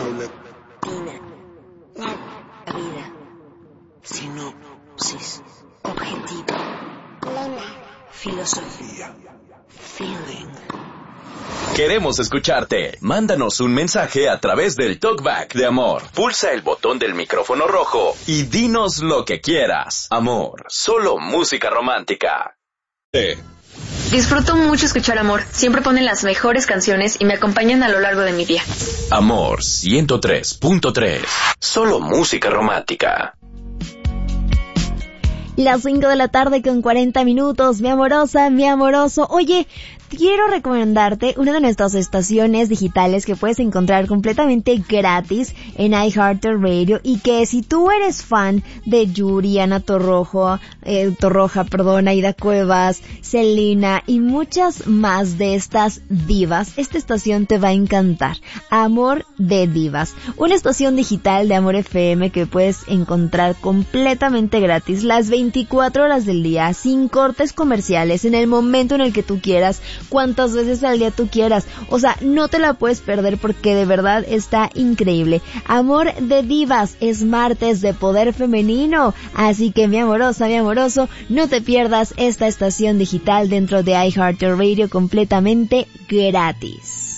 Tina. La vida. Sinopsis. Objetivo. Lema. Filosofía. Feeling. Queremos escucharte. Mándanos un mensaje a través del Talkback de Amor. Pulsa el botón del micrófono rojo y dinos lo que quieras. Amor, solo música romántica. Disfruto mucho escuchar Amor. Siempre ponen las mejores canciones y me acompañan a lo largo de mi día. Amor 103.3. Solo música romántica. Las 5 de la tarde con 40 minutos, mi amorosa, mi amoroso. Oye, quiero recomendarte una de nuestras estaciones digitales que puedes encontrar completamente gratis en iHeartRadio, y que si tú eres fan de Yuri, Ana Torroja, Aida Cuevas, Selena y muchas más de estas divas, esta estación te va a encantar. Amor de Divas, una estación digital de Amor FM que puedes encontrar completamente gratis las 24 horas del día, sin cortes comerciales, en el momento en el que tú quieras, cuantas veces al día tú quieras. O sea, no te la puedes perder porque de verdad está increíble. Amor de Divas es martes de poder femenino, así que mi amorosa, mi amoroso, no te pierdas esta estación digital dentro de iHeartRadio completamente gratis.